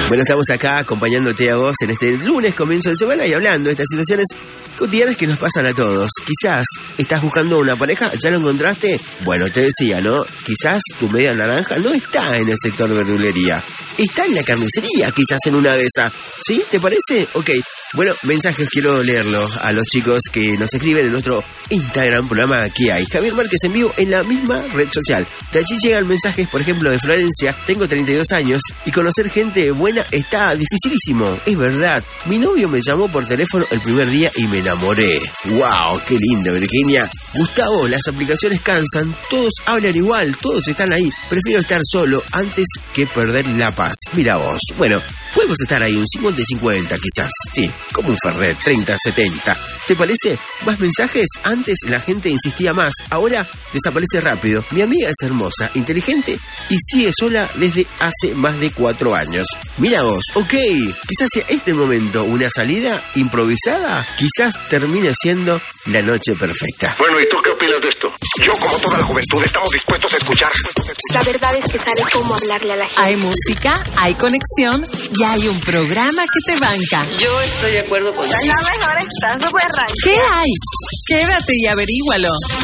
Bueno, estamos acá acompañándote a vos en este lunes, comienzo de semana, y hablando de estas situaciones cotidianas que nos pasan a todos. Quizás estás buscando una pareja, ¿ya lo encontraste? Bueno, te decía, ¿no? Quizás tu media naranja no está en el sector de verdulería. Está en la carnicería, quizás en una de esas. ¿Sí? ¿Te parece? Ok. Bueno, mensajes quiero leerlos a los chicos que nos escriben en nuestro Instagram, programa ¿Qué hay? Javier Márquez en vivo en la misma red social. De allí llegan mensajes, por ejemplo, de Florencia. Tengo 32 años y conocer gente buena está dificilísimo. Es verdad. Mi novio me llamó por teléfono el primer día y me enamoré. ¡Wow! ¡Qué lindo, Virginia! Gustavo, las aplicaciones cansan. Todos hablan igual, todos están ahí. Prefiero estar solo antes que perder la paz. Mira vos. Bueno, podemos estar ahí un 50-50 quizás. Sí, como un Ferret, 30-70. ¿Te parece? ¿Más mensajes? Antes la gente insistía más, ahora desaparece rápido. Mi amiga es hermosa, inteligente y sigue sola desde hace más de 4 años. Mira vos, ok, quizás sea este momento una salida improvisada, quizás termine siendo la noche perfecta. Bueno, ¿y tú qué opinas de esto? Yo, como toda la juventud, estamos dispuestos a escuchar. La verdad es que sabes cómo hablarle a la gente. Hay música, hay conexión y hay un programa que te banca. Yo estoy de acuerdo con La mejor está súper rancha. ¿Qué hay? Quédate y averígualo.